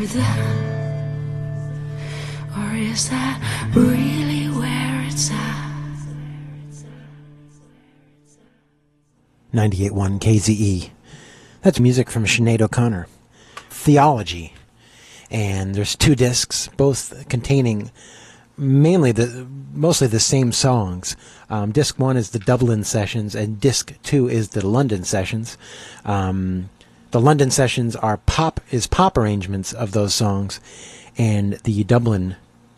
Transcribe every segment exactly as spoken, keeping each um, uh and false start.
Or is that really where it's at? ninety-eight point one K Z E. That's music from Sinead O'Connor. Theology. And there's two discs, both containing mainly the mostly the same songs. Um, disc one is the Dublin sessions, and disc two is the London sessions. Um, the London sessions are pop is pop arrangements of those songs, and the Dublin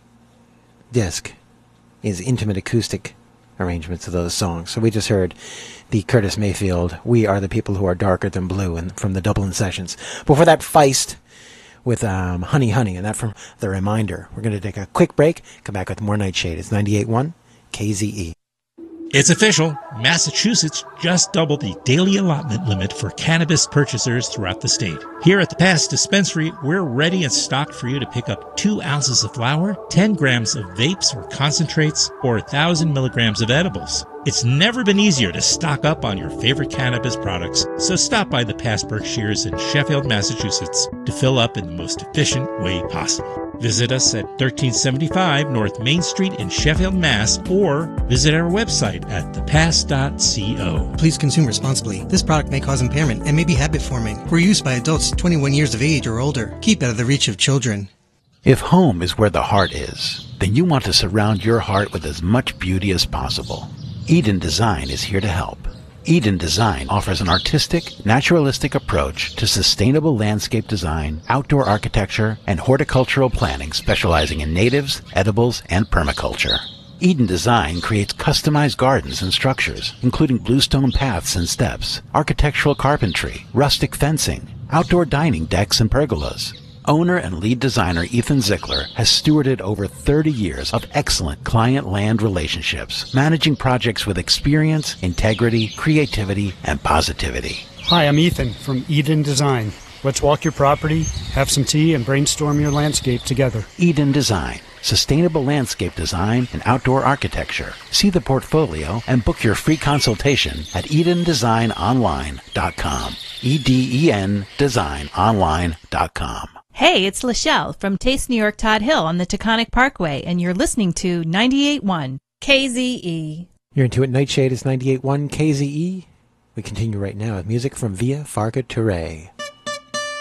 disc is intimate acoustic arrangements of those songs. So we just heard the Curtis Mayfield "We Are the People Who Are Darker Than Blue" and from the Dublin sessions. Before that, Feist with um, Honey Honey, and that from The Reminder. We're going to take a quick break, come back with more Nightshade. It's ninety-eight point one K Z E. It's official. Massachusetts just doubled the daily allotment limit for cannabis purchasers throughout the state. Here at the Pass Dispensary, we're ready and stocked for you to pick up two ounces of flour, ten grams of vapes or concentrates, or one thousand milligrams of edibles. It's never been easier to stock up on your favorite cannabis products, so stop by the Pass Berkshires in Sheffield, Massachusetts to fill up in the most efficient way possible. Visit us at thirteen seventy-five North Main Street in Sheffield, Mass, or visit our website at the pass dot co. Please consume responsibly. This product may cause impairment and may be habit-forming. For use by adults twenty-one years of age or older. Keep out of the reach of children. If home is where the heart is, then you want to surround your heart with as much beauty as possible. Eden Design is here to help. Eden Design offers an artistic, naturalistic approach to sustainable landscape design, outdoor architecture, and horticultural planning specializing in natives, edibles, and permaculture. Eden Design creates customized gardens and structures, including bluestone paths and steps, architectural carpentry, rustic fencing, outdoor dining decks and pergolas. Owner and lead designer Ethan Zickler has stewarded over thirty years of excellent client-land relationships, managing projects with experience, integrity, creativity, and positivity. Hi, I'm Ethan from Eden Design. Let's walk your property, have some tea, and brainstorm your landscape together. Eden Design. Sustainable landscape design and outdoor architecture. See the portfolio and book your free consultation at eden design online dot com. E D E N design online dot com. Hey, it's Lachelle from Taste New York Todd Hill on the Taconic Parkway, and you're listening to ninety-eight point one K Z E. You're into it. Nightshade is ninety-eight point one K Z E. We continue right now with music from Via Farga Touré.